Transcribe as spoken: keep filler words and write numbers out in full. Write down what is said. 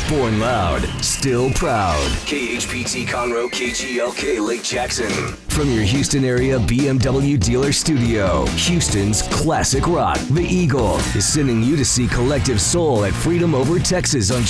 Born loud, still proud. K H P T Conroe, K G L K Lake Jackson. From your Houston area B M W dealer studio, Houston's classic rock, The Eagle, is sending you to see Collective Soul at Freedom Over Texas on